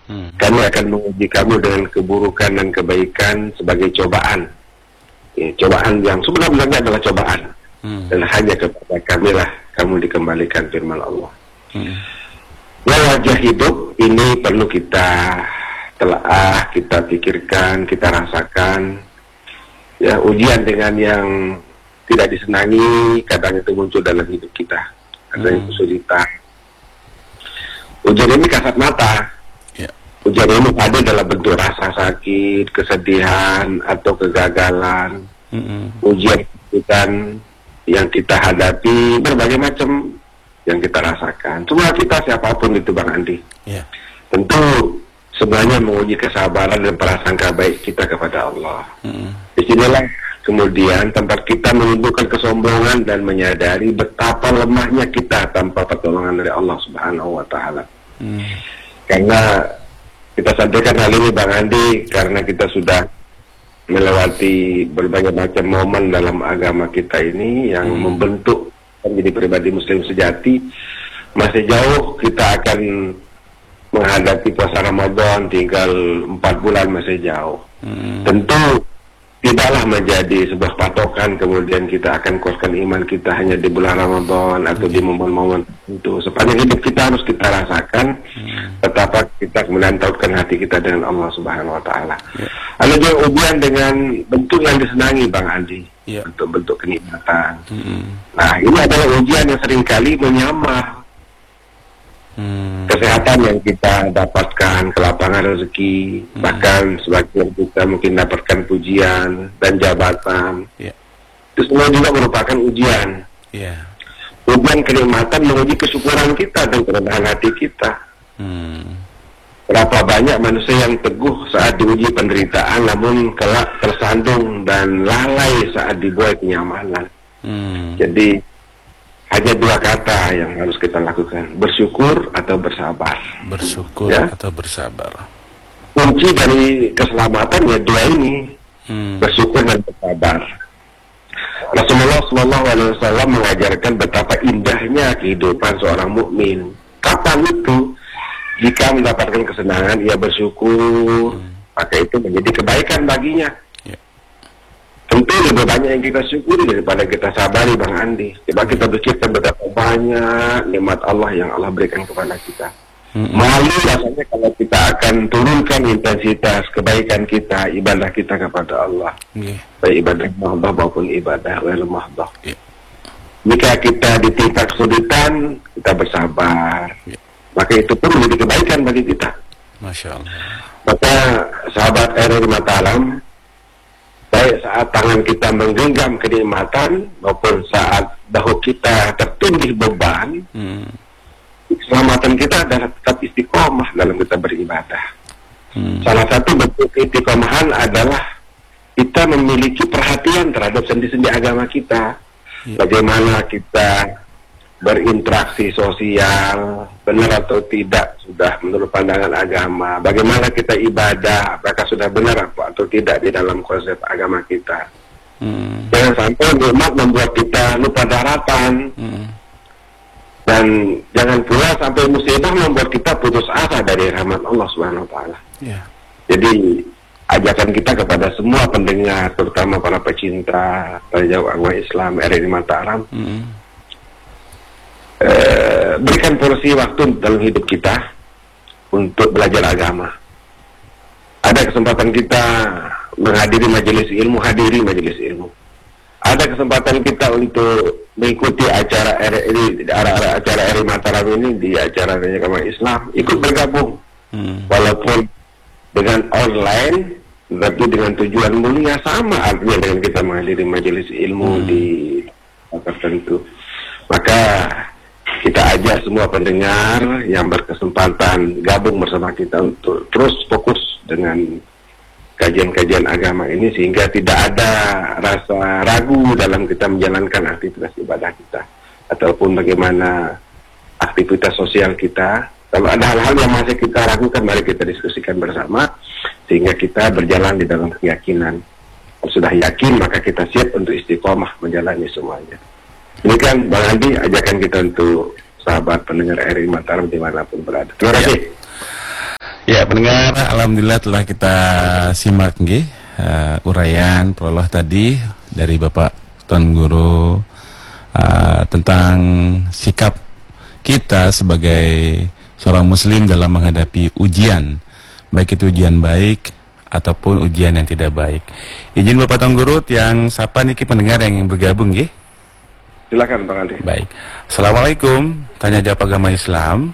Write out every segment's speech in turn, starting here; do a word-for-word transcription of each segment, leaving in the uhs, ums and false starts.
Hmm. Kami akan menguji kamu dengan keburukan dan kebaikan sebagai cobaan. Ya, cobaan yang sebenarnya adalah cobaan. Hmm. Dan hanya kepada kami lah kamu dikembalikan, firman Allah. Hmm. Ya, wajah hidup ini perlu kita telaah, kita pikirkan, kita rasakan. Ya, ujian dengan yang tidak disenangi kadang itu muncul dalam hidup kita. Kadang hmm. kesulitan. Ujian ini kasat mata. Yeah. Ujian ini ada dalam bentuk rasa sakit, kesedihan, atau kegagalan. Mm-hmm. Ujian kan yang kita hadapi berbagai macam yang kita rasakan. Semua kita siapapun itu Bang Andi. Yeah. Tentu sebenarnya menguji kesabaran dan prasangka baik kita kepada Allah. Mm-hmm. Disinilah kemudian tempat kita menimbulkan kesombongan dan menyadari betapa lemahnya kita tanpa pertolongan dari Allah Subhanahu wa Ta'ala. Mm. Karena kita sampaikan hal ini Bang Andi karena kita sudah melewati berbagai macam momen dalam agama kita ini yang hmm. membentuk menjadi pribadi muslim sejati. Masih jauh kita akan menghadapi puasa Ramadan, tinggal empat bulan masih jauh. Hmm. Tentu tidaklah menjadi sebuah patokan kemudian kita akan kuatkan iman kita hanya di bulan Ramadan atau di momen-momen itu. Sepanjang hidup kita harus kita rasakan hmm. betapa kita kemudian tautkan hati kita dengan Allah Subhanahu wa Ta'ala. Yeah. Ada juga ujian dengan bentuk yang disenangi Bang Andi, yeah. untuk bentuk kenikmatan. Hmm. Nah, ini adalah ujian yang seringkali menyamar hmm. kesehatan yang kita dapatkan, kelapangan rezeki, hmm. bahkan sebagian kita mungkin dapatkan pujian dan jabatan. Yeah. Itu semua juga merupakan ujian. Yeah. Ujian kenikmatan menguji kesyukuran kita dan kerendahan hati kita. Hmm. Berapa banyak manusia yang teguh saat diuji penderitaan, namun kelak tersandung dan lalai saat dibuai kenyamanan. Hmm. Jadi hanya dua kata yang harus kita lakukan, bersyukur atau bersabar. Bersyukur ya? Atau bersabar. Kunci dari keselamatan ya dua ini, hmm. bersyukur dan bersabar. Rasulullah shallallahu alaihi wasallam mengajarkan betapa indahnya kehidupan seorang mukmin. Kapan itu? Jika mendapatkan kesenangan, ia bersyukur, hmm. maka itu menjadi kebaikan baginya. Yeah. Tentu lebih banyak yang kita syukuri daripada kita sabari Bang Andi. Coba kita berpikirkan betapa banyak nikmat Allah yang Allah berikan kepada kita. Hmm. Malu rasanya kalau kita akan turunkan intensitas kebaikan kita, ibadah kita kepada Allah. Yeah. Baik ibadah mahdoh maupun ibadah wal mahdoh. Yeah. Jika kita ditimpa kesulitan, kita bersabar. Yeah. Maka itu pun menjadi kebaikan bagi kita. Masya Allah. Maka sahabat R R Mataram, baik saat tangan kita menggenggam kenikmatan maupun saat bahu kita tertindih beban, hmm. keselamatan kita adalah tetap istiqomah dalam kita beribadah. Hmm. Salah satu bentuk istiqomahan adalah kita memiliki perhatian terhadap sendi-sendi agama kita. Ya. Bagaimana kita berinteraksi sosial, benar atau tidak sudah menurut pandangan agama, bagaimana kita ibadah, apakah sudah benar atau tidak di dalam konsep agama kita. Hmm. Jangan sampai nikmat membuat kita lupa daratan, hmm. dan jangan pula sampai musibah membuat kita putus asa dari rahmat Allah Subhanahu wa Ta'ala. Yeah. Jadi ajakan kita kepada semua pendengar, terutama para pecinta terjauh agama Islam R R Mataram, hmm. Uh, berikan porsi waktu dalam hidup kita untuk belajar agama. Ada kesempatan kita menghadiri majelis ilmu, hadiri majelis ilmu. Ada kesempatan kita untuk mengikuti acara R ini, acara R I Mataram ini di acara agama Islam, ikut bergabung, hmm. walaupun dengan online, tapi dengan tujuan mulia sama artinya dengan kita menghadiri majelis ilmu hmm. di tempat tertentu. Maka kita ajak semua pendengar yang berkesempatan gabung bersama kita untuk terus fokus dengan kajian-kajian agama ini sehingga tidak ada rasa ragu dalam kita menjalankan aktivitas ibadah kita ataupun bagaimana aktivitas sosial kita. Kalau ada hal-hal yang masih kita ragukan, mari kita diskusikan bersama sehingga kita berjalan di dalam keyakinan. Kalau sudah yakin, maka kita siap untuk istiqomah menjalani semuanya. Demikian Bang Andi, ajakan kita untuk sahabat pendengar R I Mataram dimanapun berada. Terima kasih. Ya. Ya, pendengar, alhamdulillah telah kita simak nggih uh, uraian prolog tadi dari Bapak Tuan Guru uh, tentang sikap kita sebagai seorang muslim dalam menghadapi ujian, baik itu ujian baik ataupun ujian yang tidak baik. Izin Bapak Tuan Guru yang sapa niki pendengar yang bergabung nggih. Silakan Bang Andi. Baik. Assalamualaikum. Tanya jawab agama Islam.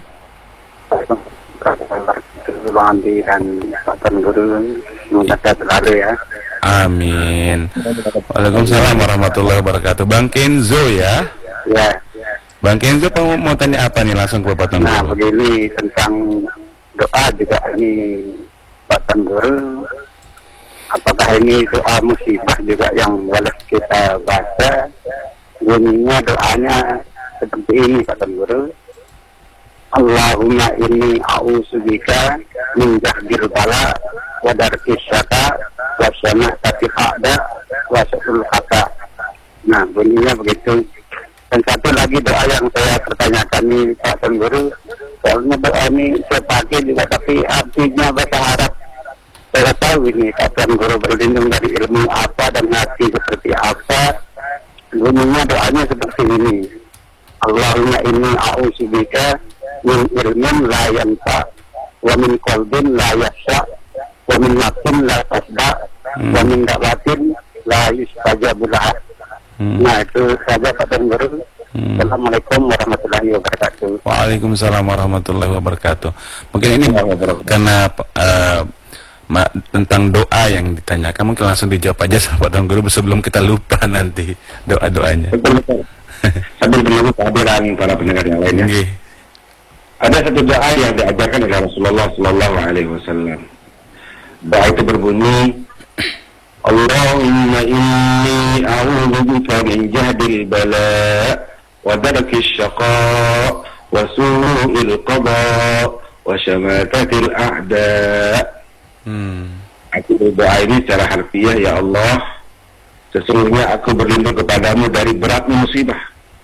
Bang Andi dan Pak Tuan Guru, semoga selalu ya. Amin. Waalaikumsalam warahmatullahi wabarakatuh. Bang Kenzo ya. Ya. Bang Kenzo mau, mau tanya apa nih langsung ke Bapak Tuan Guru? Nah, begini tentang doa juga ini Pak Tuan Guru. Apakah ini doa musibah juga yang boleh kita baca? Bunyinya doanya seperti ini Pak Tuan Guru. Allahumma inni a'udzubika min jahdil bala wa darkis syaka wa syamatatil a'da wa su'ul kata. Nah, bunyinya begitu. Dan satu lagi doa yang saya pertanyakan ini Pak Tuan Guru, soalnya doa ini saya pakai juga tapi artinya bahasa Arab saya tahu ini Pak Tuan Guru, berlindung dari ilmu apa dan hati seperti apa. Bunyinya doanya seperti ini. Allahumma inni a'udzubika min ilmin la yanfa wa min qalbin la yasha wa min nafsin la tasda hmm. wa min da'watin la yustajabu laha. Hmm. Nah, itu saja Pak Tuan Guru. Hmm. Assalamualaikum warahmatullahi wabarakatuh. Waalaikumsalam warahmatullahi wabarakatuh. Mungkin ini karena uh, ma, tentang doa yang ditanyakan, mungkin langsung dijawab aja sama Pak Tuan Guru sebelum kita lupa nanti doa-doanya. Betul-betul. Sambil menunggu kehadiran para pendengar yang lainnya. Okay. Ada satu doa yang diajarkan oleh Rasulullah Sallallahu Alaihi Wasallam. Doa itu berbunyi, Allahumma inni a'udzubika min jahdil bala wa darkis syaqa wa su'il qada wa syamatatil a'da. Hmm. Aku berdoa ini secara harfiah, ya Allah, sesungguhnya aku berlindung kepadamu dari beratnya musibah,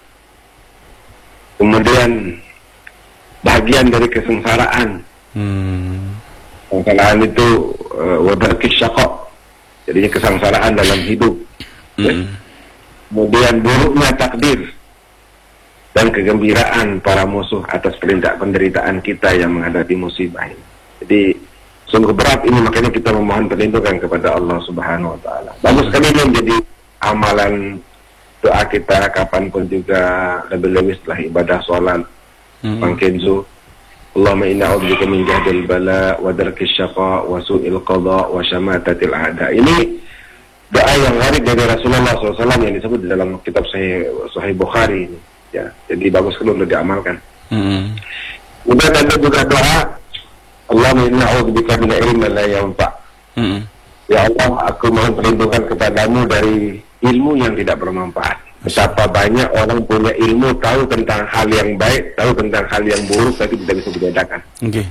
kemudian bagian dari kesengsaraan. Hmm. Kesengsaraan itu uh, wadarkis syaqa, jadinya kesengsaraan dalam hidup. Hmm. Ya? Kemudian buruknya takdir dan kegembiraan para musuh atas perintah penderitaan kita yang menghadapi musibah ini. Jadi sungguh berat ini, makanya kita memohon perlindungan kepada Allah Subhanahu wa taala. Bagus sekali ini menjadi amalan doa kita kapanpun juga, lebih-lebih setelah ibadah sholat. Hmm. Bang Kenzo, Allahumma inna a'udzubika min jahdil bala wa darkis syaqa wa su'il qada wa syamatatil a'da. Ini doa yang warid dari Rasulullah shallallahu alaihi wasallam yang disebut di dalam kitab Sahih, Sahih Bukhari ini. Ya, jadi bagus sekali untuk diamalkan. Hmm. Kemudian ada juga doa, Allahumma inna a'udzubika min ilmin la yanfa. Hmm. Ya Allah, aku mohon perlindungan kepadamu dari ilmu yang tidak bermanfaat. Betapa banyak orang punya ilmu, tahu tentang hal yang baik, tahu tentang hal yang buruk, tapi tidak bisa dibedakan. Okay.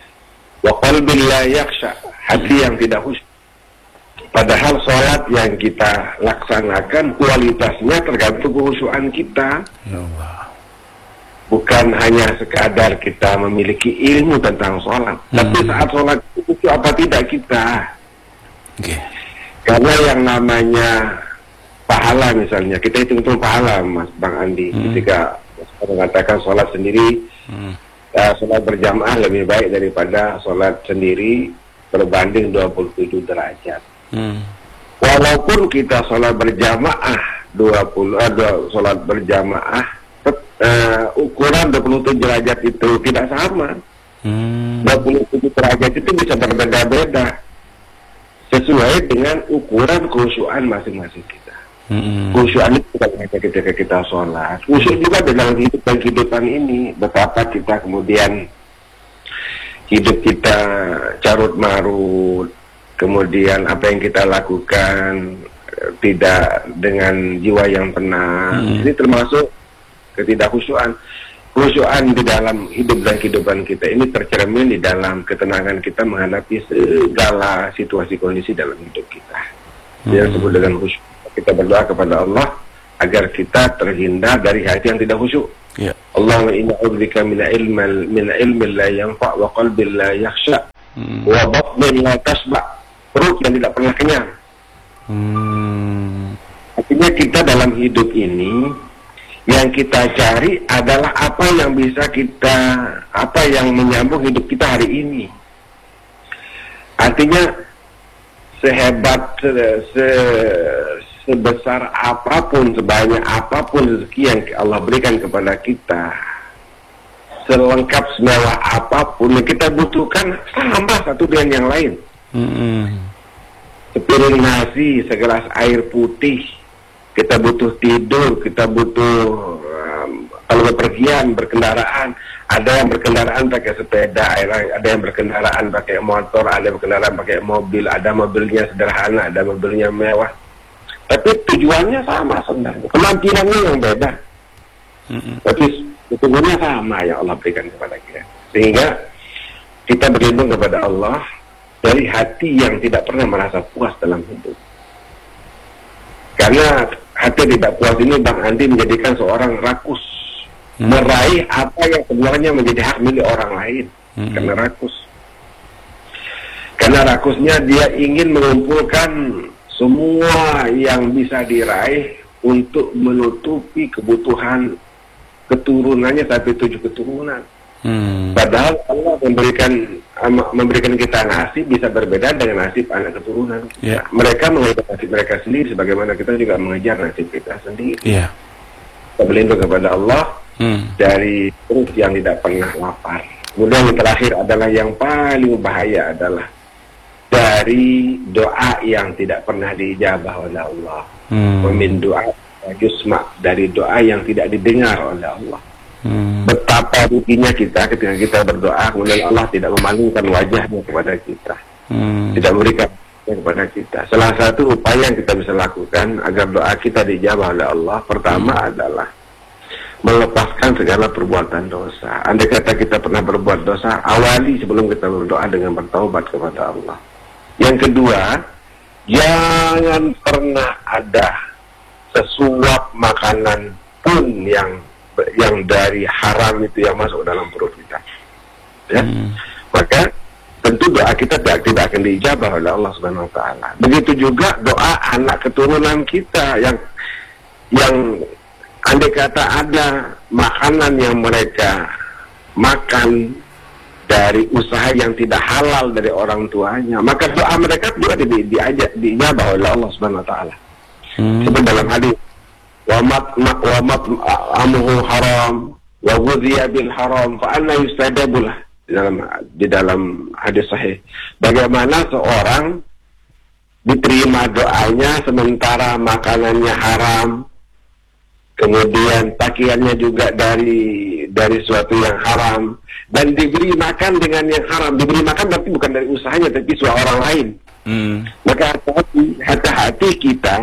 Wa qalbin la yakhsha, hati yang tidak khusyuk. Padahal sholat yang kita laksanakan kualitasnya tergantung kekhusyuan kita. Ya Allah. Bukan hanya sekadar kita memiliki ilmu tentang sholat, hmm. tapi saat sholat itu apa tidak kita. Okay. Karena yang namanya pahala, misalnya kita hitung-hitung pahala, Mas Bang Andi, hmm. ketika mengatakan sholat sendiri, hmm. uh, sholat berjamaah lebih baik daripada sholat sendiri berbanding dua puluh tujuh derajat. Hmm. Walaupun kita sholat berjamaah dua puluh, uh, sholat berjamaah uh, ukuran dua puluh tujuh derajat itu tidak sama. Hmm. dua puluh tujuh derajat itu bisa berbeda-beda sesuai dengan ukuran kekhusyuan masing-masing kita. Mm-hmm. Khusyuk itu bukan hanya ketika kita sholat, khusyuk juga dalam hidup dan kehidupan ini. Betapa kita kemudian hidup kita carut marut, kemudian apa yang kita lakukan tidak dengan jiwa yang tenang. Mm-hmm. Ini termasuk ketidakkhusyuan. Khusyuan di dalam hidup dan kehidupan kita ini tercermin di dalam ketenangan kita menghadapi segala situasi kondisi dalam hidup kita. Mm-hmm. Yang disebut dengan khusyuk. Kita berdoa kepada Allah agar kita terhindar dari hati yang tidak khusyuk. Yeah. Allahumma inna a'udzubika min ilmin min ilmin la yanfa' wa qalbin la yakhsha Hmm. Wa batnin la tasba, perut yang tidak pernah kenyang. Hmm. Artinya kita dalam hidup ini yang kita cari adalah apa yang bisa kita, apa yang menyambung hidup kita hari ini. Artinya sehebat, se, se, sebesar apapun, sebanyak apapun rezeki yang Allah berikan kepada kita, selengkap semewah apapun yang kita butuhkan sama satu dengan yang lain. Mm-hmm. Sepiring nasi, segelas air putih, kita butuh tidur, kita butuh um, kalau bepergian, berkendaraan. Ada yang berkendaraan pakai sepeda, ada yang berkendaraan pakai motor, ada yang berkendaraan pakai mobil, ada mobilnya sederhana, ada mobilnya mewah. Tapi tujuannya sama sebenarnya, penampilannya yang beda. Mm-hmm. Tapi sesungguhnya sama yang Allah berikan kepada kita. Sehingga kita berlindung kepada Allah dari hati yang tidak pernah merasa puas dalam hidup. Karena hati tidak puas ini Bang Andi menjadikan seorang rakus, hmm. meraih apa yang sebenarnya menjadi hak milik orang lain. hmm. Karena rakus. Karena rakusnya dia ingin mengumpulkan semua yang bisa diraih untuk menutupi kebutuhan keturunannya sampai tujuh keturunan. Hmm. Padahal Allah memberikan memberikan kita nasib bisa berbeda dengan nasib anak keturunan. Yeah. Mereka mengejar nasib mereka sendiri, sebagaimana kita juga mengejar nasib kita sendiri. Yeah. Kita berlindung kepada Allah hmm. dari perut yang tidak pernah lapar. Kemudian yang terakhir adalah yang paling bahaya adalah dari doa yang tidak pernah diijabah oleh Allah. Hmm. Memin doa yusma, dari doa yang tidak didengar oleh Allah. Hmm. Betapa ruginya kita ketika kita berdoa kemudian Allah tidak memalingkan wajahnya kepada kita, hmm. tidak memberikan kepada kita. Salah satu upaya yang kita bisa lakukan agar doa kita dijawab oleh Allah pertama hmm. adalah melepaskan segala perbuatan dosa. Andai kata kita pernah berbuat dosa, awali sebelum kita berdoa dengan bertaubat kepada Allah. Yang kedua, jangan pernah ada sesuap makanan pun yang yang dari haram itu yang masuk dalam perut kita, ya. Hmm. Maka tentu doa kita tidak, tidak akan diijabah oleh Allah Subhanahu Wa Taala. Begitu juga doa anak keturunan kita yang yang andai kata ada makanan yang mereka makan dari usaha yang tidak halal dari orang tuanya, maka doa mereka juga di, di, diajak diijabah oleh Allah Subhanahu Wa Taala. Hmm. Seperti dalam hadis, wa mat wa mat amuhu haram wa ghudhiya bil haram fa anna yustadabu lah, di dalam di dalam hadis sahih. Bagaimana seorang diterima doanya sementara makanannya haram, kemudian pakaiannya juga dari dari sesuatu yang haram, dan diberi makan dengan yang haram. Diberi makan berarti bukan dari usahanya tapi usaha orang lain. Hmm. Maka hati-hati, hati-hati kita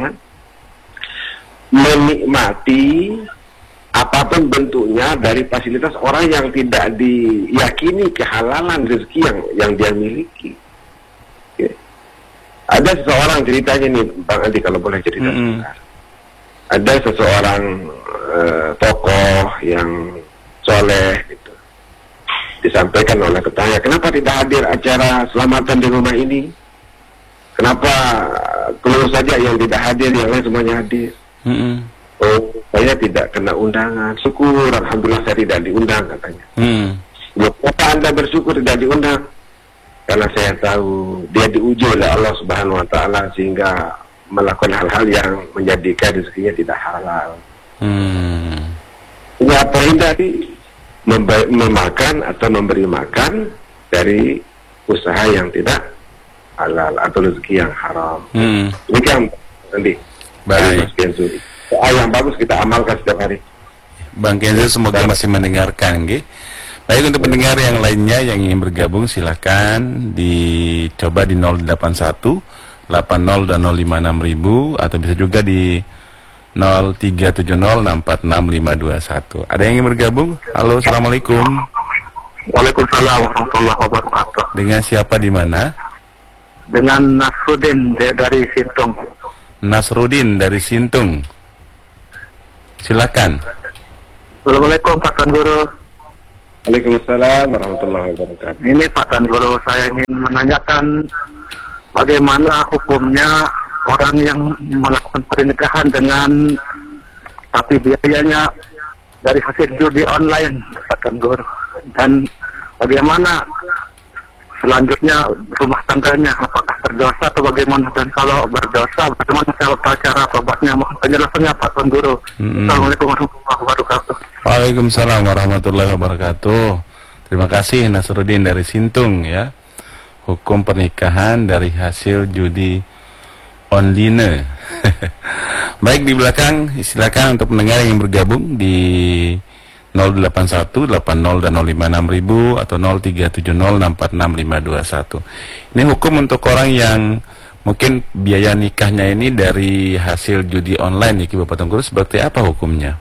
menikmati apapun bentuknya dari fasilitas orang yang tidak diyakini kehalalan rezeki yang yang dia miliki. Okay. Ada seseorang ceritanya nih Bang Andi, kalau boleh cerita mm-hmm. sebentar. Ada seseorang uh, tokoh yang soleh gitu, disampaikan oleh tetangga, kenapa tidak hadir acara selamatan di rumah ini? Kenapa keluar saja yang tidak hadir, yang lain semuanya hadir? Mm-hmm. Oh, saya tidak kena undangan. Syukur, alhamdulillah saya tidak diundang, katanya. Mm. Kenapa Anda bersyukur tidak diundang? Karena saya tahu dia diuji oleh Allah Subhanahu Wa Taala sehingga melakukan hal-hal yang menjadikan rezekinya tidak halal. Mm. Ini apa hindari? Mem- memakan atau memberi makan dari usaha yang tidak halal atau rezeki yang haram. Mm. Ini kan nanti. Baik. Doa yang bagus kita amalkan setiap hari. Bang Kenzo semoga masih mendengarkan, nggih. Baik, untuk pendengar yang lainnya yang ingin bergabung silakan dicoba di nol delapan satu delapan nol dan nol lima enam ribu atau bisa juga di nol tiga tujuh nol enam empat enam lima dua satu. Ada yang ingin bergabung? Halo, assalamualaikum. Waalaikumsalam warahmatullahi wabarakatuh. Dengan siapa di mana? Dengan Nasrudin dari Sintung. Nasrudin dari Sintung. Silakan. Assalamualaikum Pak Tuan Guru. Waalaikumsalam warahmatullahi wabarakatuh. Ini Pak Tan Guru, saya ingin menanyakan bagaimana hukumnya orang yang melakukan pernikahan dengan tapi biayanya dari hasil judi online, Pak Tan Guru. Dan bagaimana selanjutnya rumah tangganya, apakah berdosa atau bagaimana? Dan kalau berdosa, bagaimana cara tobatnya? Mohon penjelasannya Pak Tan Guru. Mm-hmm. Assalamualaikum warahmatullahi wabarakatuh. Waalaikumsalam warahmatullahi wabarakatuh. Terima kasih Nasruddin dari Sintung ya. Hukum pernikahan dari hasil judi online. Baik, di belakang silakan untuk pendengar yang bergabung di nol delapan satu delapan nol dan nol lima enam ribu atau nol tiga tujuh nol enam empat enam lima dua satu. Ini hukum untuk orang yang mungkin biaya nikahnya ini dari hasil judi online nih Bapak Tungguru, seperti apa hukumnya?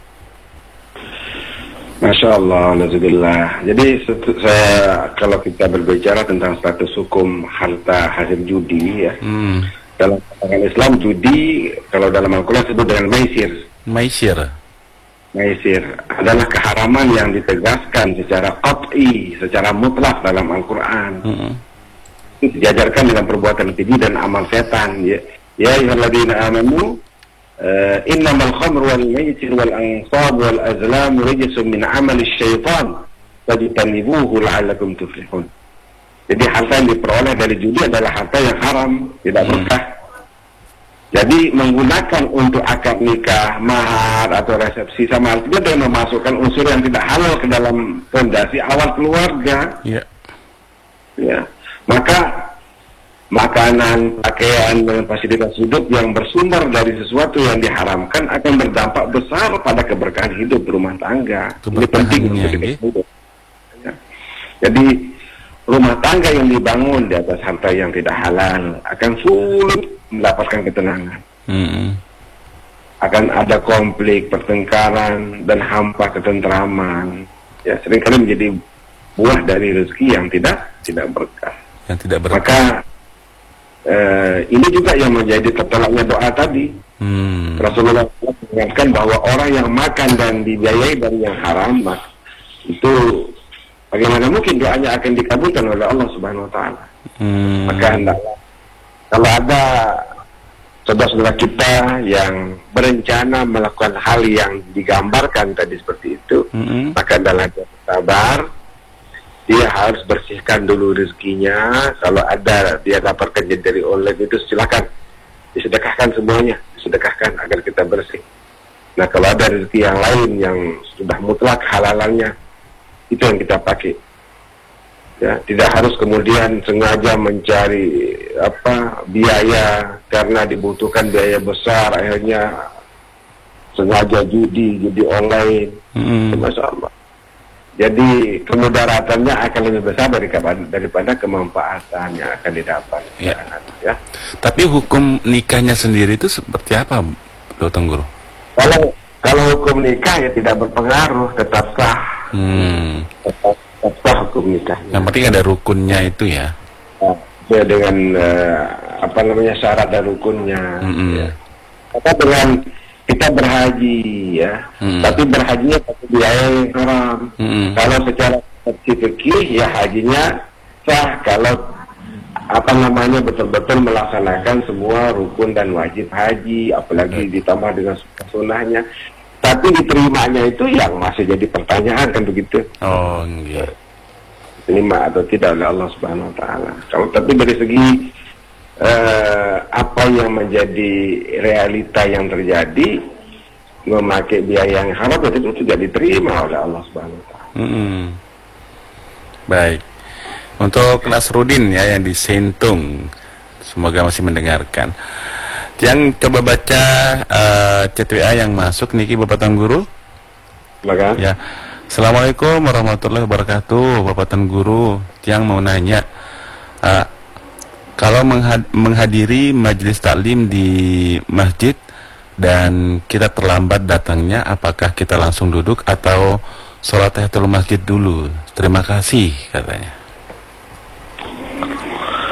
Masya Allah, Alhamdulillah. Jadi saya kalau kita berbicara tentang status hukum harta hasil judi ya, hmm. dalam pandangan Islam judi kalau dalam Al-Quran disebut dengan maisir. Maisir. Maisir adalah keharaman yang ditegaskan secara qat'i, secara mutlak dalam Al-Quran. Hmm. Itu diajarkan dengan perbuatan keji dan amal setan. Ya, ya ayyuhalladzina amanu. Uh, innamal khamru wal maisir wal ansab wal azlam rijsun min amali syaitan fajtanibuhu la'allakum tuflihun. Jadi harta yang diperoleh dari judi adalah harta yang haram, tidak berkah. Hmm. Jadi menggunakan untuk akad nikah, mahar atau resepsi sama artinya dengan memasukkan unsur yang tidak halal ke dalam fondasi awal keluarga. Yeah. Ya. Maka makanan, pakaian, dan fasilitas hidup yang bersumber dari sesuatu yang diharamkan akan berdampak besar pada keberkahan hidup rumah tangga. Ini penting untuk kita. Ya. Jadi rumah tangga yang dibangun di atas harta yang tidak halal akan sulit mendapatkan ketenangan. Mm-hmm. Akan ada konflik, pertengkaran, dan hampa ketentraman. Ya, seringkali menjadi buah dari rezeki yang tidak tidak berkah. Yang tidak berkah. Maka Uh, ini juga yang menjadi tertolaknya doa tadi. hmm. Rasulullah mengingatkan bahwa orang yang makan dan dibiayai dari yang haram, mas, itu bagaimana mungkin doanya akan dikabulkan oleh Allah Subhanahu Wa Taala. hmm. Maka hendaklah kalau ada saudara-saudara kita yang berencana melakukan hal yang digambarkan tadi seperti itu, hmm. maka hendaklah dia sabar. Dia harus bersihkan dulu rezekinya. Kalau ada dia dapatkan dari online itu silakan disedekahkan semuanya, disedekahkan agar kita bersih. Nah kalau ada rezeki yang lain yang sudah mutlak halalannya, itu yang kita pakai. Ya, tidak harus kemudian sengaja mencari apa biaya karena dibutuhkan biaya besar, akhirnya sengaja judi, judi online. Mm-hmm. Masya Allah. Jadi kemudaratannya akan lebih besar daripada, daripada kemanfaatan yang akan didapat. Ya. Ya. Tapi hukum nikahnya sendiri itu seperti apa, Dokter Guru? Kalau kalau hukum nikah ya tidak berpengaruh, tetap sah. Hmm. Tetap, tetap sah hukum nikahnya. Yang penting ada rukunnya itu ya. Ya dengan uh, apa namanya syarat dan rukunnya. Mm-hmm. Ya. Maka dengan kita berhaji ya, hmm. tapi berhajinya pakai biaya yang haram. Hmm. Kalau secara fikih ya hajinya sah kalau apa namanya betul-betul melaksanakan semua rukun dan wajib haji, apalagi hmm. ditambah dengan sunnahnya. Tapi diterimanya itu yang masih jadi pertanyaan kan begitu. Oh, iya. Terima atau tidak oleh Allah Subhanahu Wa Taala. Kalau tapi dari segi Uh, apa yang menjadi realita yang terjadi memakai biaya yang haram itu tidak diterima oleh Allah Subhanahu Wa Taala. Mm-hmm. Baik, untuk Nasruddin ya yang di Sentung, semoga masih mendengarkan. Yang coba baca uh, chat W A yang masuk niki Bapak Tan Guru. Maka. Ya, Assalamualaikum warahmatullahi wabarakatuh, Bapak Tan Guru. Yang mau nanya. Uh, Kalau menghadiri majelis taklim di masjid dan kita terlambat datangnya, apakah kita langsung duduk atau sholat tahiyatul masjid dulu? Terima kasih, katanya.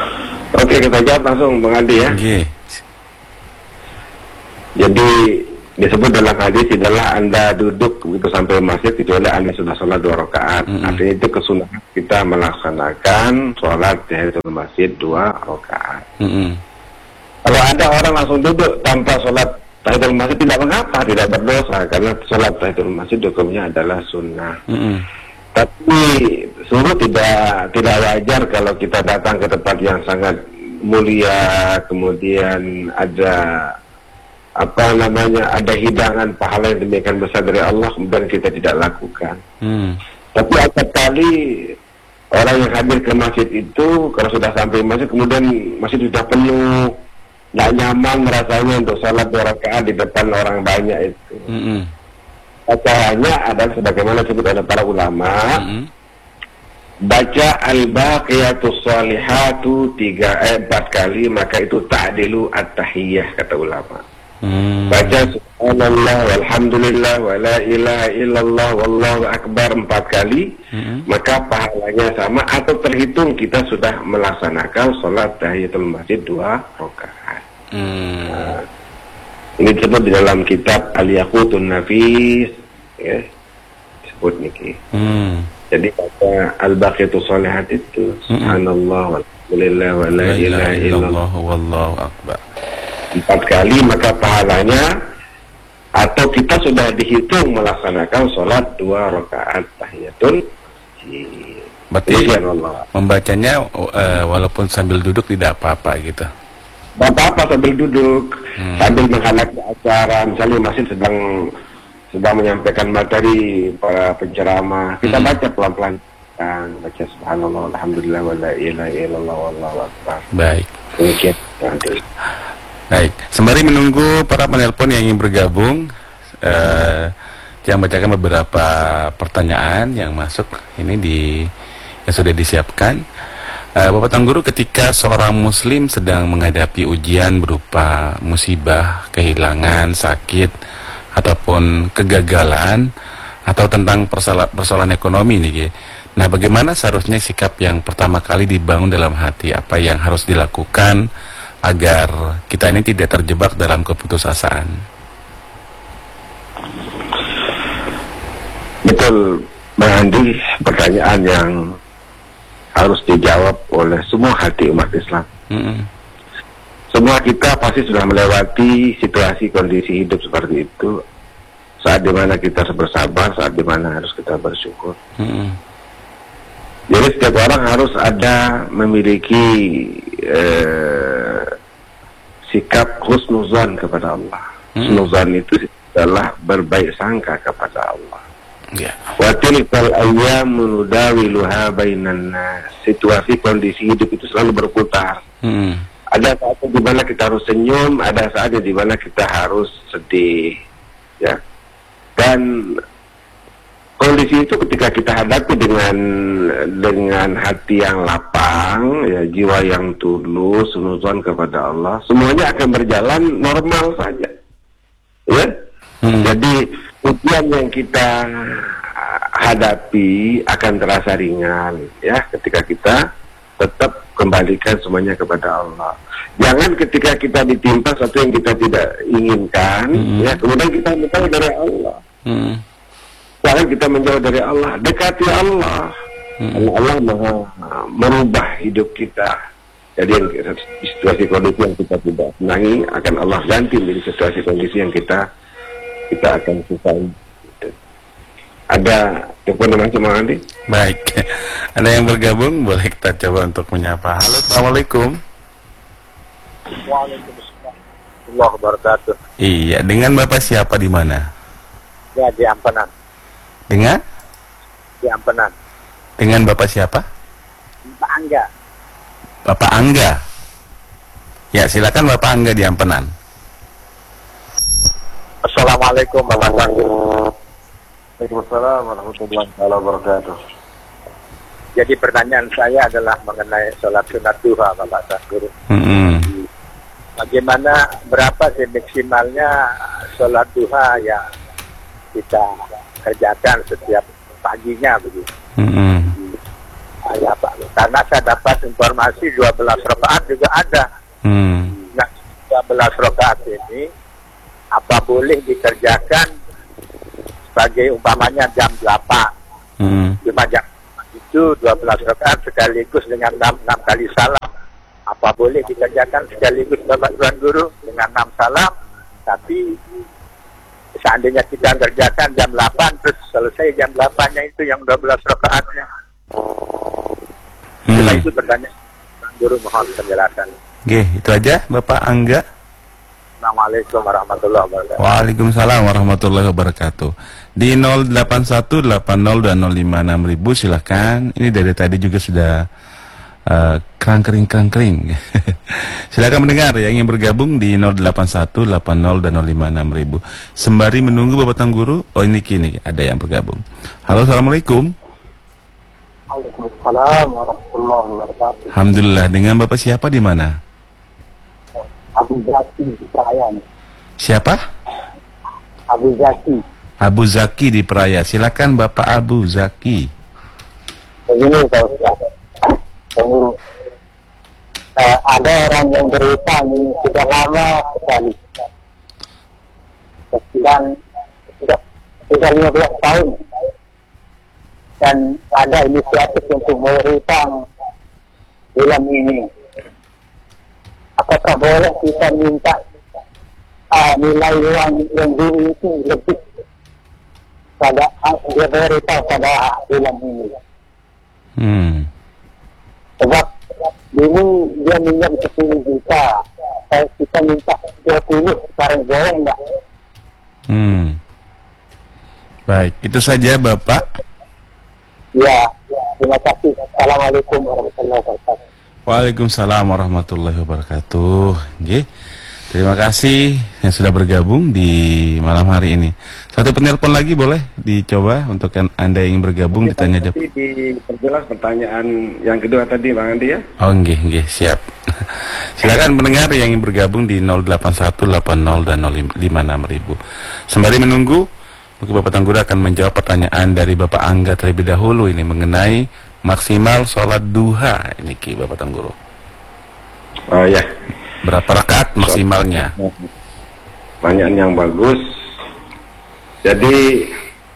Oke, kita jawab langsung Bang Adi ya. Okay. Jadi disebut dalam hadis adalah Anda duduk begitu sampai masjid kecuali Anda sudah sholat dua rakaat. Mm-hmm. Artinya itu kesunahan kita melaksanakan sholat tahiyatul masjid dua rakaat. Mm-hmm. Kalau ada orang langsung duduk tanpa sholat tahiyatul masjid tidak mengapa, tidak berdosa karena sholat tahiyatul masjid hukumnya adalah sunnah. Mm-hmm. Tapi sungguh tidak tidak wajar kalau kita datang ke tempat yang sangat mulia, kemudian ada apa namanya ada hidangan pahala yang demikian besar dari Allah kemudian kita tidak lakukan. Hmm. Tapi acap kali orang yang hadir ke masjid itu kalau sudah sampai masjid kemudian masjid sudah penuh, tidak nyaman rasanya untuk sholat dua rakaat di depan orang banyak itu. Hmm. Caranya adalah sebagaimana disebut oleh para ulama, hmm. baca al-baqiyatus sholihatu tiga eh, empat kali maka itu ta'dilu at-tahiyyah kata ulama. Hmm. Baca subhanallah walhamdulillah wa la ilaha illallah wallahu akbar empat kali, hmm. maka pahalanya sama atau terhitung kita sudah melaksanakan sholat tahiyatul masjid dua rakaat. Hmm. Nah, ini disebut di dalam kitab Al-Yaqutun Nafis, ya, disebut niki. Hmm. Jadi baca al-baqiyatus sholihat itu hmm. subhanallah walhamdulillah wa la ilaha illallah wallahu akbar empat kali maka pahalanya atau kita sudah dihitung melaksanakan sholat dua rakaat tahiyatul masjid. Berarti membacanya uh, walaupun sambil duduk tidak apa-apa gitu. Tidak apa-apa sambil duduk, hmm. sambil menghadiri acara, misalnya masih sedang sedang menyampaikan materi para penceramah, kita hmm. baca pelan-pelan, kan baca subhanallah alhamdulillah wa la ilaha illallah wallahu akbar. Baik. Demikian. Baik, sembari menunggu para penelpon yang ingin bergabung, eh, yang bacakan beberapa pertanyaan yang masuk ini di yang sudah disiapkan. Eh, Bapak Tuan Guru, ketika seorang Muslim sedang menghadapi ujian berupa musibah, kehilangan, sakit, ataupun kegagalan, atau tentang persoalan, persoalan ekonomi nih, nah bagaimana seharusnya sikap yang pertama kali dibangun dalam hati? Apa yang harus dilakukan agar kita ini tidak terjebak dalam keputusasaan? Betul, Bang Andi, pertanyaan yang harus dijawab oleh semua hati umat Islam. Mm-hmm. Semua kita pasti sudah melewati situasi kondisi hidup seperti itu, saat dimana kita harus bersabar, saat dimana harus kita bersyukur. Mm-hmm. Jadi setiap orang harus ada memiliki eh, sikap husnuzan kepada Allah. Hmm. Husnuzan itu adalah berbaik sangka kepada Allah. Yeah. Wa tilkal ayyamu nudawiluha bainan nas. Situasi kondisi hidup itu selalu berputar. Hmm. Ada saat di mana kita harus senyum, ada saatnya di mana kita harus sedih, ya. Dan kondisi itu ketika kita hadapi dengan dengan hati yang lapang, ya, jiwa yang tulus, sunuzon kepada Allah, semuanya akan berjalan normal saja, ya. Hmm. Jadi ujian yang kita hadapi akan terasa ringan, ya, ketika kita tetap kembalikan semuanya kepada Allah. Jangan ketika kita ditimpa sesuatu yang kita tidak inginkan, hmm. ya, kemudian kita minta dari Allah. Hmm. Jangan kita menjauh dari Allah, dekati Allah. Hmm. Allah maha merubah hidup kita. Jadi situasi kondisi yang kita tidak senangi akan Allah ganti menjadi situasi kondisi yang kita kita akan sukai. Ada telepon dengan Cuma Andi? Baik, ada yang bergabung, boleh kita coba untuk menyapa. Halo, assalamualaikum. Waalaikumsalam warahmatullahi wabarakatuh. Iya, dengan Bapak siapa di mana? Ya, di Ampenan. Dengan? Di Ampenan. Dengan Bapak siapa? Bapak Angga. Bapak Angga. Ya, silakan Bapak Angga di Ampenan. Assalamualaikum warahmatullahi wabarakatuh. Waalaikumsalam warahmatullahi wabarakatuh. Jadi pertanyaan saya adalah mengenai sholat sunat duha, Bapak Tuan Guru. Mm-hmm. Bagaimana, berapa sih maksimalnya sholat duha yang kita kerjakan setiap paginya begitu? Mm-hmm. Ya, Pak. Karena saya dapat informasi dua belas rakaat juga ada. Mm. Nah, dua belas rakaat ini apa boleh dikerjakan sebagai umpamanya jam delapan, Hmm. lima jam itu dua belas rakaat sekaligus dengan enam, enam kali salam. Apa boleh dikerjakan sekaligus Bapak Tuan Guru dengan enam salam, tapi seandainya kita kerjakan jam delapan terus selesai jam delapan-nya itu yang dua belas rakaatnya. Hmm. Setelah itu bertanya Tuan Guru, mohon penjelasan. Oke, itu aja Bapak Angga. Assalamualaikum warahmatullahi wabarakatuh. Waalaikumsalam warahmatullahi wabarakatuh. Di nol delapan satu delapan nol dua nol lima enam ribu silahkan. Ini dari tadi juga sudah uh, kerang-kering kerang-kering. Silakan mendengar yang ingin bergabung di nol delapan satu delapan nol dua nol lima enam ribu. Sembari menunggu Bapak Tuan Guru. Oh ini kini ada yang bergabung. Halo, assalamualaikum. Waalaikumsalam warahmatullahi wabarakatuh. Alhamdulillah. Dengan Bapak siapa di mana? Abu Zaki di Prayan. Siapa? Abu Zaki. Abu Zaki di Praia. Silakan Bapak Abu Zaki. Begini Pak Ustaz. Pengurus. Eh, ada orang yang berhutang ini sudah lama sekali. Dan sudah sudah lima belas tahun. Dan ada inisiatif untuk berhutang bulan ini. Apakah boleh kita minta uh, nilai uang yang dulu itu lebih pada dia berita pada bulan ini? Hmm. Sebab dulu dia minjam sepuluh juta, saya kita minta dua puluh, sekarang boleh enggak? Hmm. Baik, itu saja Bapak. Ya, terima kasih. Assalamualaikum warahmatullahi wabarakatuh. Waalaikumsalam warahmatullahi wabarakatuh. Oke. Terima kasih yang sudah bergabung di malam hari ini. Satu penelpon lagi boleh dicoba untuk Anda yang ingin bergabung ditanya jawab. Diperjelas pertanyaan yang kedua tadi Bang Andi ya. Oh nggih, nggih, siap. Silakan mendengar yang ingin bergabung di nol delapan satu delapan nol dan nol lima enam ribu. Sembari menunggu, mungkin Bapak Tuan Guru akan menjawab pertanyaan dari Bapak Angga terlebih dahulu ini mengenai maksimal sholat duha ini Ki Bapak Tuan Guru. Oh ya. Berapa rakaat maksimalnya? Pertanyaan yang bagus. Jadi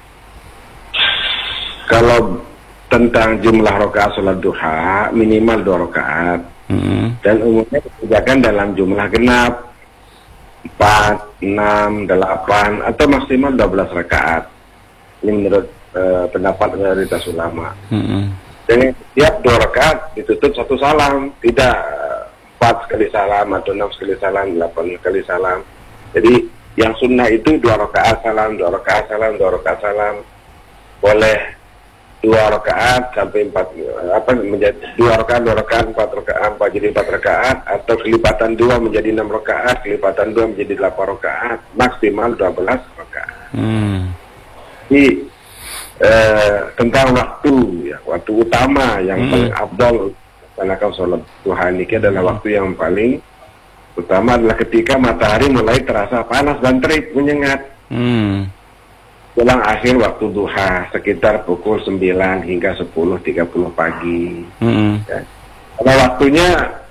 kalau tentang jumlah rakaat sholat duha minimal dua rakaat, Mm-hmm. dan umumnya dikerjakan dalam jumlah genap empat, enam, delapan atau maksimal dua belas rakaat. Ini menurut uh, pendapat mayoritas ulama. Mm-hmm. Jadi setiap dua rakaat ditutup satu salam, tidak empat sekali salam atau enam sekali salam, delapan kali salam. Jadi yang sunnah itu dua rakaat salam, dua rakaat salam, dua rakaat salam. Boleh dua rakaat sampai empat, apa menjadi dua rakaat, dua rakaat, empat rakaat, empat jadi empat rakaat, atau kelipatan dua menjadi enam rakaat, kelipatan dua menjadi delapan rakaat, maksimal dua belas rakaat. Hmm. Jadi eh, tentang waktu, ya, waktu utama yang Hmm. paling abdol melaksanakan sholat duha ini adalah waktu yang paling utama adalah ketika matahari mulai terasa panas dan terik menyengat. Hmm. Pulang akhir waktu duha sekitar pukul sembilan hingga sepuluh tiga puluh pagi. Hmm. Ya. Pada waktunya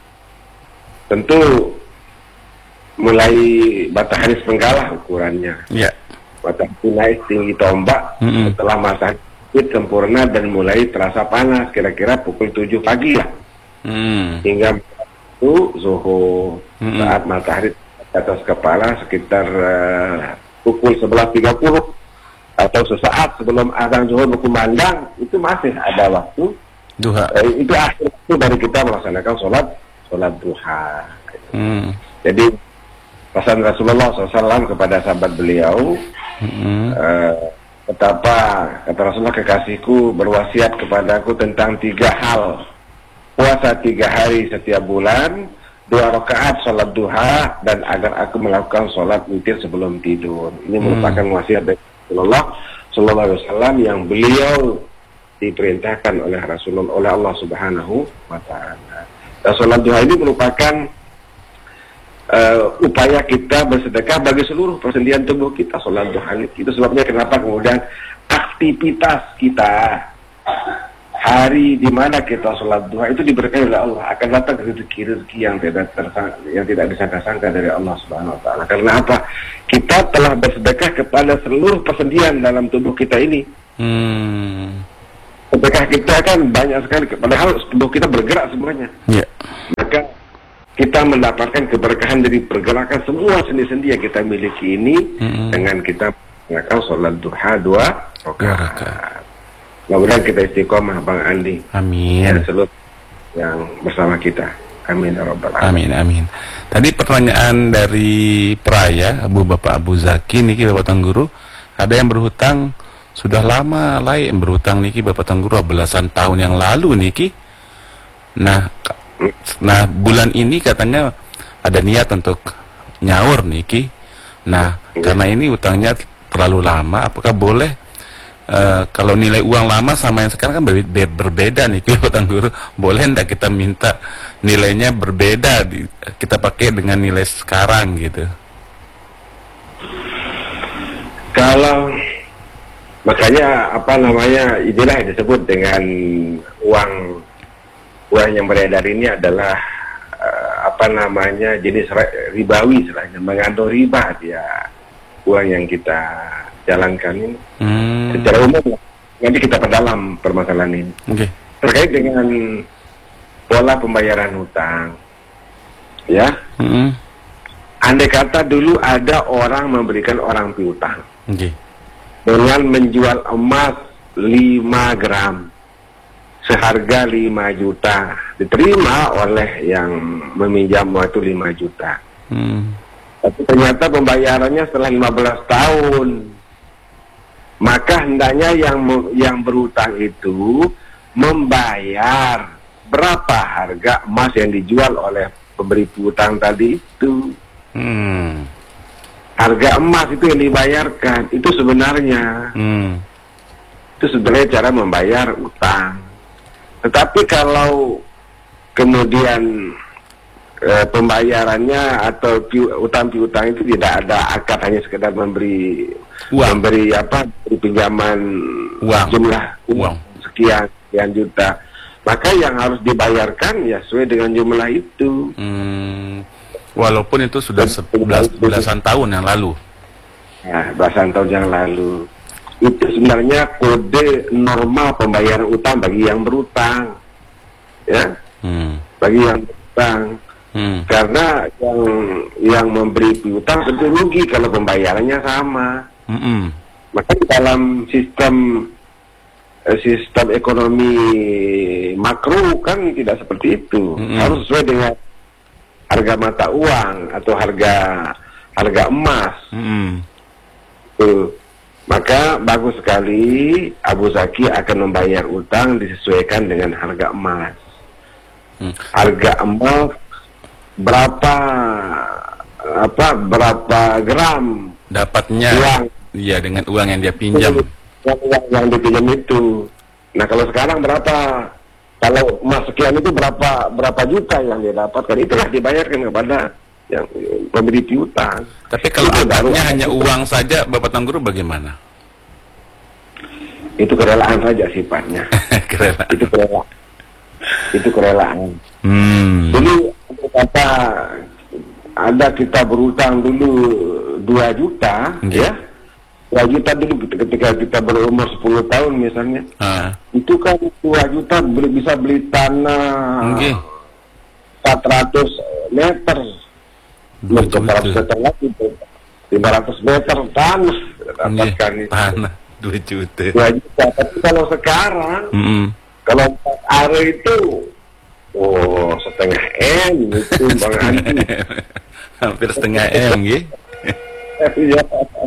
tentu mulai matahari sepenggalah ukurannya. Ya. Matahari naik tinggi tombak Mm-mm. setelah matahari sempurna dan mulai terasa panas kira-kira pukul tujuh pagi lah. Hmm. Hingga itu zuhur Mm-mm. saat matahari di atas kepala sekitar uh, pukul sebelas tiga puluh atau sesaat sebelum azan zuhur berkumandang itu masih ada waktu. Duha. Eh, itu akhir waktu dari kita melaksanakan sholat sholat duha. Hmm. Jadi pesan Rasulullah shallallahu alaihi wasallam kepada sahabat beliau, Hmm. eh, betapa kata Rasulullah, kekasihku berwasiat kepadaku tentang tiga hal: puasa tiga hari setiap bulan, dua rakaat sholat duha, dan agar aku melakukan sholat witir sebelum tidur. Ini Hmm. merupakan wasiat dari Rasulullah Sallallahu Alaihi Wasallam yang beliau diperintahkan oleh Rasulullah oleh Allah Subhanahu Wa Taala. Dan sholat duha ini merupakan uh, upaya kita bersedekah bagi seluruh persendian tubuh kita. Sholat duha itu sebabnya kenapa kemudian aktivitas kita hari di mana kita sholat duha itu diberkahi oleh Allah, akan datang rezeki-rezeki yang tidak tersangka, yang tidak disangka-sangka dari Allah Subhanahu wa taala. Karena apa? Kita telah bersedekah kepada seluruh persendian dalam tubuh kita ini. Hmm. Sedekah kita kan banyak sekali, padahal tubuh kita bergerak semuanya. Yeah. Maka kita mendapatkan keberkahan dari pergerakan semua sendi-sendi yang kita miliki ini mm-hmm. dengan kita melakukan sholat duha dua rakaat. Mudah-mudahan kita istiqomah, Bang Andi. Amin. Dan seluruh yang bersama kita. Amin ya rabbal Amin, alamin. amin. Tadi pertanyaan dari Praya, Abu Bapak Abu Zaki niki Bapak Tangguru, ada yang berhutang sudah lama lah yang berhutang niki Bapak Tangguru belasan tahun yang lalu niki. Nah, nah bulan ini katanya ada niat untuk nyaur niki. Nah, ya. Karena ini utangnya terlalu lama, apakah boleh Uh, kalau nilai uang lama sama yang sekarang kan ber ber berbeda nih Bapak Tangguru, boleh enggak kita minta nilainya berbeda di, kita pakai dengan nilai sekarang gitu? Kalau makanya apa namanya inilah yang disebut dengan uang uang yang beredar ini adalah uh, apa namanya jenis ribawi, istilahnya mengandung riba dia uang yang kita jalankan ini. Hmm. Secara umum nanti kita perdalam permasalahan ini. Okay. Terkait dengan pola pembayaran hutang, ya. Hmm. Andai kata dulu ada orang memberikan orang piutang, okay. dengan menjual emas lima gram seharga lima juta, diterima oleh yang meminjam waktu lima juta. Hmm. Tapi ternyata pembayarannya setelah lima belas tahun. Maka hendaknya yang yang berutang itu membayar berapa harga emas yang dijual oleh pemberi piutang tadi itu. Hmm. Harga emas itu yang dibayarkan itu sebenarnya. Hmm. Itu sebenarnya cara membayar utang. Tetapi kalau kemudian e, pembayarannya atau pi, utang piutang itu tidak ada akad, hanya sekedar memberi uang, memberi apa memberi pinjaman uang, jumlah uang sekian sekian juta, maka yang harus dibayarkan ya sesuai dengan jumlah itu. Hmm, walaupun itu sudah sebelas, belasan tahun yang lalu. Ya, belasan tahun yang lalu. Itu sebenarnya kode normal pembayaran utang bagi yang berutang, ya, hmm. bagi yang berutang. Hmm. Karena yang yang memberi piutang tentu rugi kalau pembayarannya sama. Mm-mm. Maka di dalam sistem eh, sistem ekonomi makro kan tidak seperti itu. Mm-mm. Harus sesuai dengan harga mata uang atau harga harga emas. Mm-mm. Tuh. Maka bagus sekali Abu Zaki akan membayar utang disesuaikan dengan harga emas. Mm. Harga emas berapa apa berapa gram dapatnya uang, iya dengan uang yang dia pinjam, yang, yang, yang dipinjam itu. Nah kalau sekarang berapa, kalau emas sekian itu berapa berapa juta yang dia dapatkan, itulah dibayarkan kepada yang pemberi piutang. Tapi kalau adanya hanya uang saja, Bapak Tangguru bagaimana? Itu kerelaan saja sifatnya. Kerelaan. Itu kerelaan. Itu kerelaan. Hmm. Dulu kata ada kita berutang dulu dua juta, okay. ya, dua juta dulu ketika kita berumur sepuluh tahun misalnya, uh. itu kan dua juta beli, bisa beli tanah okay. empat ratus meter, empat ratus meter lagi, lima ratus meter tanah dapatkan okay. Tanah dua juta. Dua juta. Tapi kalau sekarang, mm-hmm. kalau empat are itu, oh setengah M itu Bang Andi. Hampir setengah M, gitu. Iya.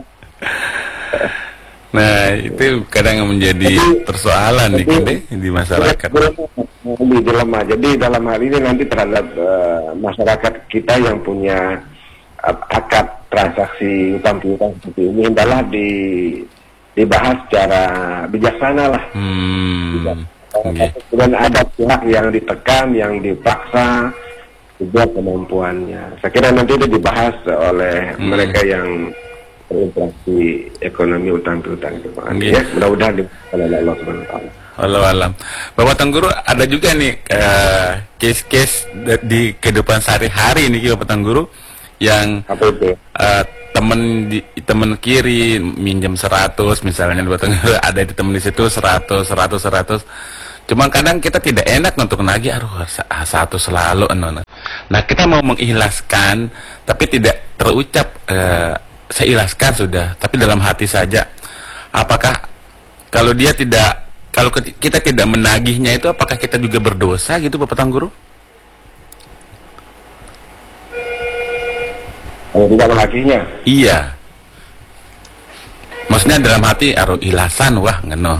Nah, itu kadang menjadi jadi, persoalan nih jadi, di masyarakat. Di dilema. Jadi dalam hal ini nanti terhadap uh, masyarakat kita yang punya uh, akad transaksi utang piutang seperti ini, adalah di dibahas secara bijaksana lah. Hmm. Okay. Dan ada pihak yang ditekan, yang dipaksa juga kemampuannya. Saya kira nanti itu dibahas oleh hmm. mereka yang berinteraksi ekonomi utang piutang itu. Okay. Ya, mudah-mudahan diberkahi oleh Allah Subhanahu wa taala. Walau alam. Bapak Tuan Guru, ada juga nih uh, case-case di kehidupan sehari-hari nih Bapak Tuan Guru yang Apa itu? Uh, temen di temen kiri minjem seratus misalnya Bapak Tuan Guru, ada di temen di situ seratus seratus seratus. Cuma kadang kita tidak enak untuk nagih, aduh satu selalu no, no. Nah, kita mau mengikhlaskan tapi tidak terucap uh, saya ikhlaskan sudah, tapi dalam hati saja. Apakah kalau dia tidak, kalau kita tidak menagihnya itu, apakah kita juga berdosa gitu Bapak Tuan Guru? Kalau tidak menagihnya? Iya. Maksudnya dalam hati, aduh ilasan, wah ngeno.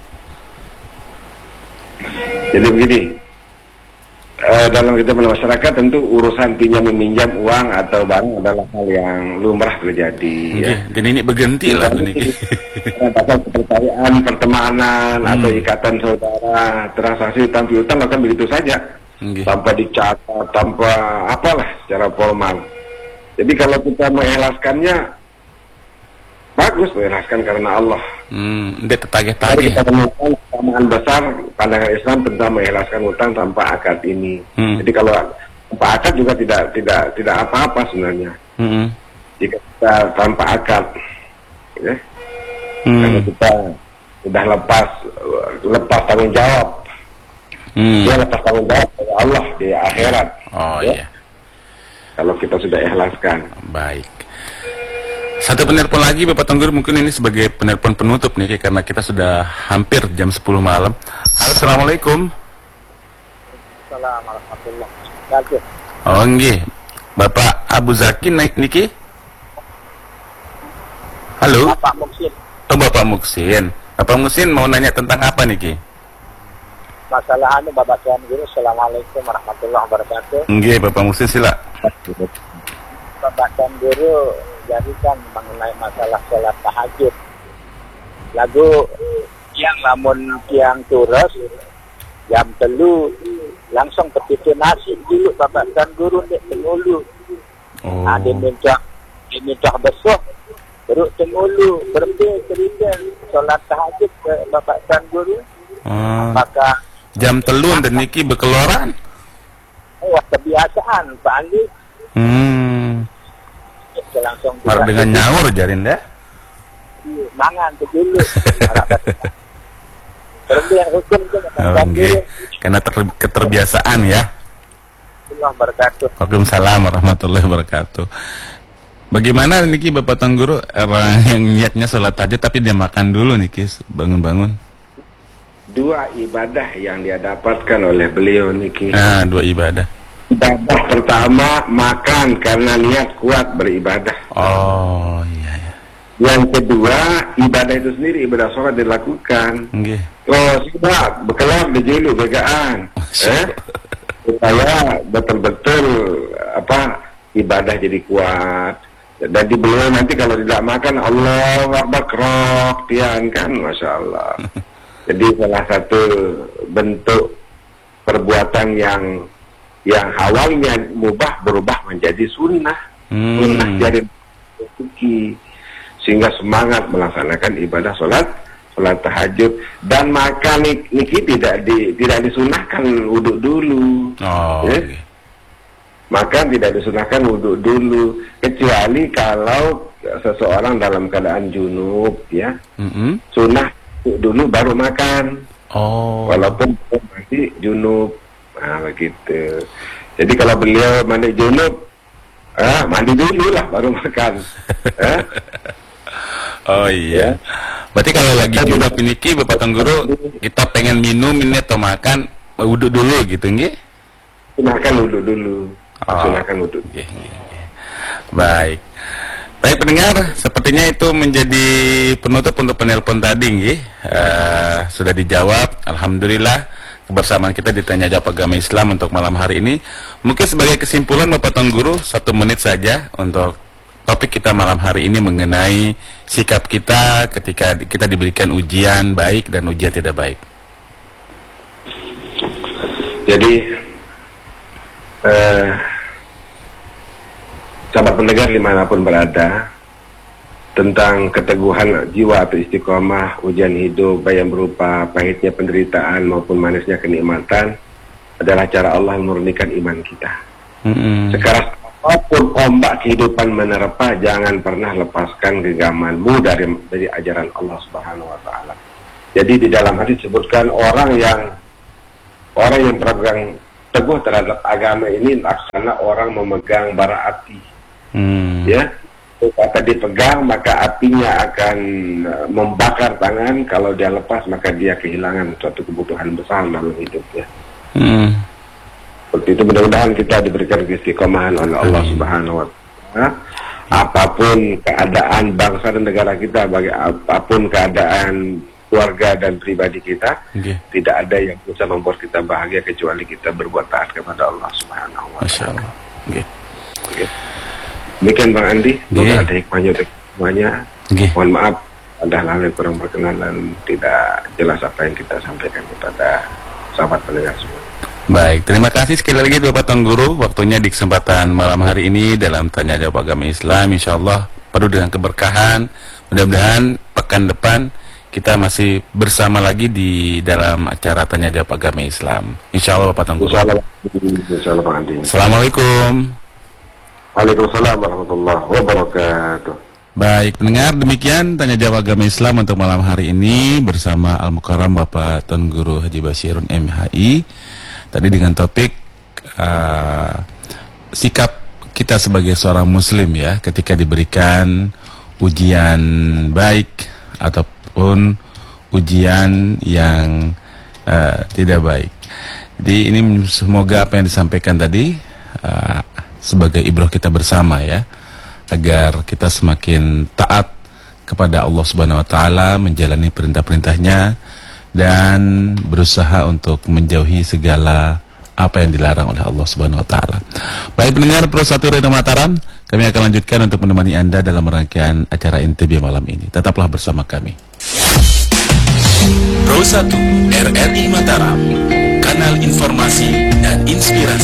Jadi begini, Uh, dalam kehidupan masyarakat tentu urusan pinjam meminjam uang atau barang adalah hal yang lumrah terjadi. Okay. Ya. Dan ini berganti lah ini. Pasal kepercayaan, pertemanan hmm. atau ikatan saudara, transaksi utang piutang akan begitu saja, okay. tanpa dicatat, tanpa apalah secara formal. Jadi kalau kita mengikhlaskannya, bagus mengikhlaskan karena Allah. Hmm, dia tertagih-tagih. Kita temukan kesamaan besar pandangan Islam tentang mengikhlaskan utang tanpa akad ini. Hmm. Jadi kalau tanpa akad juga tidak tidak tidak apa-apa sebenarnya. Hmm. Jika kita tanpa akad, ya, hmm. karena kita sudah lepas lepas tanggung jawab. Hmm. Dia lepas tanggung jawab kepada Allah di akhirat. Oh ya. Iya. Kalau kita sudah ikhlaskan. Baik. Satu penelpon lagi Bapak Tuan Guru, mungkin ini sebagai penelpon penutup nih karena kita sudah hampir jam sepuluh malam. Assalamualaikum. Assalamualaikum warahmatullahi wabarakatuh. Oh nggih. Bapak Abu Zaki naik niki? Halo? Bapak Muksin. Oh Bapak Muksin. Bapak Muksin mau nanya tentang apa niki? Masalah anu Bapak Tuan Guru. Assalamualaikum warahmatullahi wabarakatuh. Nggih, Bapak Muksin sila. Bapak Tuan Guru, jadi kan mengenai masalah sholat tahajud, lagu yang lamun tiang turus jam telu langsung petitu nasi dulu Bapak Tuan Guru dek tengulu. Oh. Nah, diminta diminta besok baru tengulu berhenti cerita sholat tahajud ke Bapak Tuan Guru. Hmm. Apakah jam telu dan niki bekeluaran? Oh, kebiasaan Pak Andi. Hmm. Langsung marah dengan nyaur jarin dah. Mangan tu dulu. Terbiasa hukum tu. Oke. Karena ter keterbiasaan ya. Allah berkatuh. Waalaikumsalam warahmatullahi wabarakatuh. Bagaimana niki Bapak Tuan Guru, orang yang niatnya sholat tahajud tapi dia makan dulu niki bangun-bangun? Dua ibadah yang dia dapatkan oleh beliau niki. Ah, dua ibadah. Ibadah pertama makan karena niat kuat beribadah. Oh iya ya. Yang kedua ibadah itu sendiri, ibadah sholat dilakukan. Okay. Oh sudah bekelar dijulu begaan, eh? supaya betul-betul apa ibadah jadi kuat. Dan di beliau nanti kalau tidak makan Allah Akbar krok tian kan, masya Allah. Jadi salah satu bentuk perbuatan yang yang awalnya mubah berubah menjadi sunnah, hmm. sunnah jadi suci, sehingga semangat melaksanakan ibadah sholat, sholat tahajud. Dan makan niki tidak di, tidak disunahkan wudhu dulu, oh, ya? Okay. Makan tidak disunahkan wudhu dulu, kecuali kalau seseorang dalam keadaan junub, ya, mm-hmm. sunnah dulu baru makan, oh. walaupun masih junub. Nah begitu. Jadi kalau beliau mandi junub, ah, mandi dulu lah baru makan. eh? Oh iya. Berarti kalau lagi junub ini ki Bapak Tuan Guru, kita pengen minum ini atau makan, wudhu dulu gitu nggih? Sunahkan wudhu dulu. Oh. Sunahkan wudhu. Okay. Baik. Baik pendengar, sepertinya itu menjadi penutup untuk penelpon tadi nggih. Uh, sudah dijawab, alhamdulillah. Kebersamaan kita di Tanya Jawab Agama Islam untuk malam hari ini. Mungkin sebagai kesimpulan Bapak Tuan Guru, satu menit saja untuk topik kita malam hari ini mengenai sikap kita ketika kita diberikan ujian baik dan ujian tidak baik. Jadi eh, sahabat pendengar dimanapun berada, tentang keteguhan jiwa atau istiqomah, ujian hidup baik yang berupa pahitnya penderitaan maupun manisnya kenikmatan adalah cara Allah memurnikan iman kita. Mm-hmm. Sekarang apapun ombak kehidupan menerpa, jangan pernah lepaskan genggamanmu dari dari ajaran Allah Subhanahu wa taala. Jadi di dalam hadis disebutkan orang yang orang yang berpegang teguh terhadap agama ini laksana orang memegang bara api. Hmm. Ya. Kata dipegang maka apinya akan membakar tangan, kalau dia lepas maka dia kehilangan suatu kebutuhan besar dalam hidupnya. Hmm. Seperti itu, mudah-mudahan kita diberikan istiqomahan oleh Allah Subhanahu wa taala. Apapun keadaan bangsa dan negara kita, bagi apapun keadaan keluarga dan pribadi kita, okay, tidak ada yang bisa membuat kita bahagia kecuali kita berbuat taat kepada Allah Subhanahu wa taala. Okay. Okay. Demikian Bang Andi, semoga yeah. ada hikmahnya untuk semuanya. Okay. Mohon maaf ada hal yang kurang berkenan dan tidak jelas apa yang kita sampaikan kepada sahabat pendengar semua. Baik, terima kasih sekali lagi Bapak Tuan Guru, waktunya di kesempatan malam hari ini dalam Tanya Jawab Agama Islam. Insya Allah penuh dengan keberkahan. Mudah-mudahan pekan depan kita masih bersama lagi di dalam acara Tanya Jawab Agama Islam. Insya Allah Bapak Tuan Guru. Insya Allah Pak Andi. Assalamualaikum. Waalaikumsalam warahmatullahi wabarakatuh. Baik, pendengar, demikian Tanya Jawab Agama Islam untuk malam hari ini bersama Al-Mukarram Bapak Tuan Guru Haji Basyirun M H I. Tadi dengan topik uh, sikap kita sebagai seorang muslim ya ketika diberikan ujian baik ataupun ujian yang uh, tidak baik. Jadi ini semoga apa yang disampaikan tadi uh, sebagai ibrah kita bersama ya, agar kita semakin taat kepada Allah Subhanahu wa taala, menjalani perintah-perintahnya dan berusaha untuk menjauhi segala apa yang dilarang oleh Allah Subhanahu wa taala. Baik pendengar Pro satu Radio Mataram, kami akan lanjutkan untuk menemani Anda dalam rangkaian acara N T B malam ini. Tetaplah bersama kami. Pro satu R R I Mataram, kanal informasi dan inspirasi.